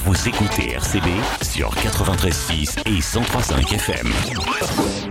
Vous écoutez RCB sur 93.6 et 103.5 FM.